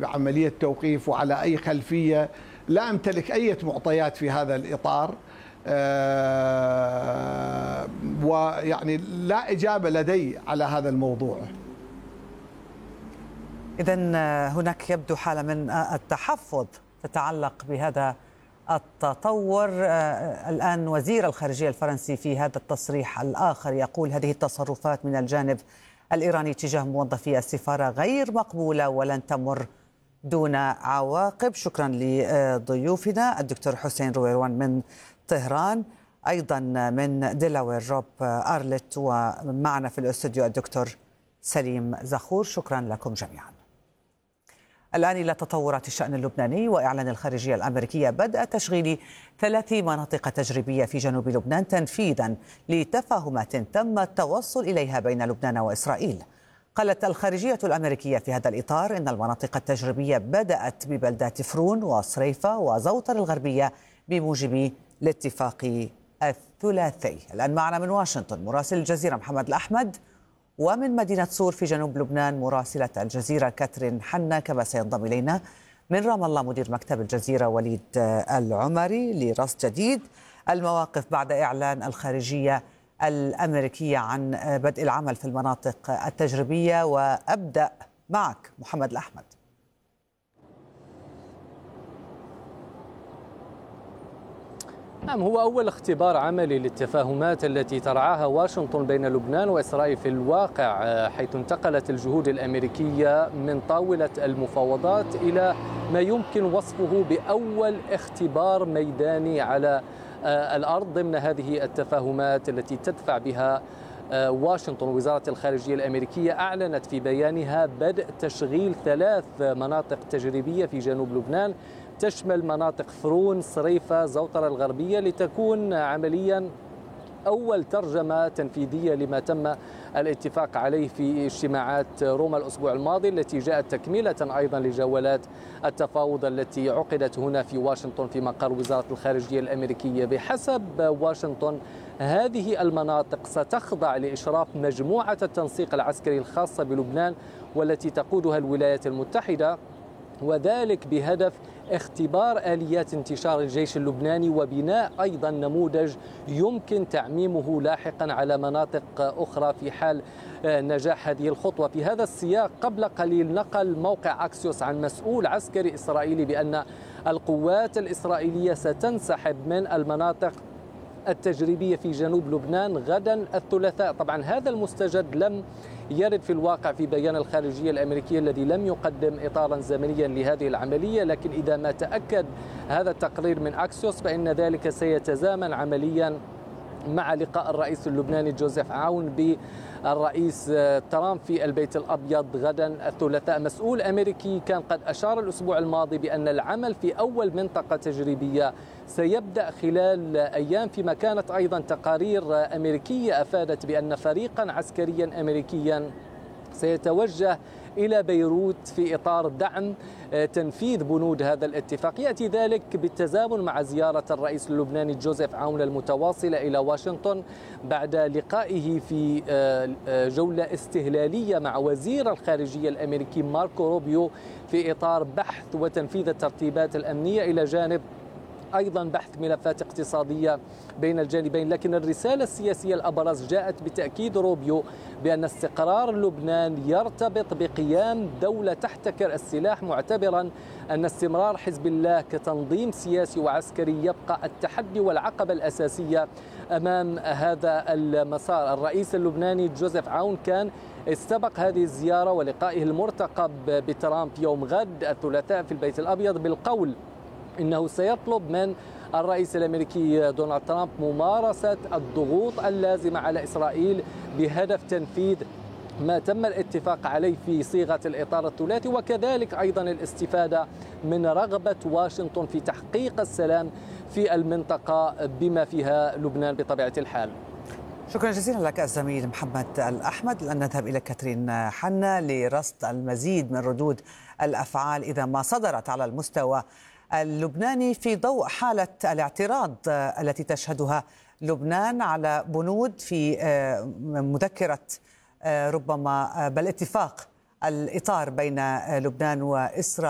بعملية توقيف وعلى أي خلفية. لا أمتلك أي معطيات في هذا الإطار، ويعني لا إجابة لدي على هذا الموضوع. إذن هناك يبدو حالة من التحفظ تتعلق بهذا التطور. الآن وزير الخارجية الفرنسي في هذا التصريح الآخر يقول هذه التصرفات من الجانب الإيراني تجاه موظفي السفارة غير مقبولة ولن تمر دون عواقب. شكرا لضيوفنا الدكتور حسين رويروان من طهران، أيضا من دلاوير روب أرلت، ومعنا في الاستوديو الدكتور سليم زخور. شكرا لكم جميعا. الآن إلى تطورات الشأن اللبناني وإعلان الخارجية الأمريكية بدء تشغيل 3 مناطق تجريبية في جنوب لبنان تنفيذا لتفاهمات تم التوصل إليها بين لبنان وإسرائيل. قالت الخارجية الأمريكية في هذا الإطار إن المناطق التجريبية بدأت ببلدات فرون وصريفة وزوطر الغربية بموجب الاتفاق الثلاثي. الآن معنا من واشنطن مراسل الجزيرة محمد الأحمد، ومن مدينة صور في جنوب لبنان مراسلة الجزيرة كاترين حنا، كما سينضم إلينا من رام الله مدير مكتب الجزيرة وليد العمري لرصد جديد المواقف بعد إعلان الخارجية الأمريكية عن بدء العمل في المناطق التجريبية. وأبدأ معك محمد الأحمد. نعم، هو أول اختبار عملي للتفاهمات التي ترعاها واشنطن بين لبنان وإسرائيل في الواقع، حيث انتقلت الجهود الأمريكية من طاولة المفاوضات إلى ما يمكن وصفه بأول اختبار ميداني على الأرض ضمن هذه التفاهمات التي تدفع بها واشنطن. وزارة الخارجية الأمريكية أعلنت في بيانها بدء تشغيل 3 مناطق تجريبية في جنوب لبنان تشمل مناطق فرون، صريفة، زوطرة الغربية، لتكون عمليا أول ترجمة تنفيذية لما تم الاتفاق عليه في اجتماعات روما الأسبوع الماضي، التي جاءت تكملة أيضا لجولات التفاوض التي عقدت هنا في واشنطن في مقر وزارة الخارجية الأمريكية. بحسب واشنطن هذه المناطق ستخضع لإشراف مجموعة التنسيق العسكري الخاصة بلبنان والتي تقودها الولايات المتحدة، وذلك بهدف اختبار آليات انتشار الجيش اللبناني وبناء أيضا نموذج يمكن تعميمه لاحقا على مناطق أخرى في حال نجاح هذه الخطوة. في هذا السياق قبل قليل نقل موقع أكسيوس عن مسؤول عسكري إسرائيلي بأن القوات الإسرائيلية ستنسحب من المناطق التجريبية في جنوب لبنان غدا الثلاثاء. طبعا هذا المستجد لم يرد في الواقع في بيان الخارجية الأمريكية الذي لم يقدم إطارا زمنيا لهذه العملية، لكن إذا ما تأكد هذا التقرير من أكسيوس فإن ذلك سيتزامن عمليا مع لقاء الرئيس اللبناني جوزيف عون بالرئيس ترامب في البيت الأبيض غدا الثلاثاء. مسؤول أمريكي كان قد أشار الأسبوع الماضي بأن العمل في أول منطقة تجريبية سيبدأ خلال أيام، فيما كانت أيضا تقارير أمريكية أفادت بأن فريقا عسكريا أمريكيا سيتوجه إلى بيروت في إطار دعم تنفيذ بنود هذا الاتفاق. يأتي ذلك بالتزامن مع زيارة الرئيس اللبناني جوزيف عون المتواصلة إلى واشنطن بعد لقائه في جولة استهلالية مع وزير الخارجية الأمريكي ماركو روبيو في إطار بحث وتنفيذ الترتيبات الأمنية، إلى جانب أيضا بحث ملفات اقتصادية بين الجانبين. لكن الرسالة السياسية الأبرز جاءت بتأكيد روبيو بأن استقرار لبنان يرتبط بقيام دولة تحتكر السلاح، معتبرا أن استمرار حزب الله كتنظيم سياسي وعسكري يبقى التحدي والعقبة الأساسية أمام هذا المسار. الرئيس اللبناني جوزيف عون كان استبق هذه الزيارة ولقائه المرتقب بترامب يوم غد الثلاثاء في البيت الأبيض بالقول إنه سيطلب من الرئيس الأمريكي دونالد ترامب ممارسة الضغوط اللازمة على إسرائيل بهدف تنفيذ ما تم الاتفاق عليه في صيغة الإطار الثلاثي، وكذلك أيضا الاستفادة من رغبة واشنطن في تحقيق السلام في المنطقة بما فيها لبنان بطبيعة الحال. شكرا جزيلا لك الزميل محمد الأحمد. الآن نذهب إلى كاترين حنا لرصد المزيد من ردود الأفعال إذا ما صدرت على المستوى اللبناني في ضوء حالة الاعتراض التي تشهدها لبنان على بنود في مذكرة ربما بل اتفاق الإطار بين لبنان وإسرائيل.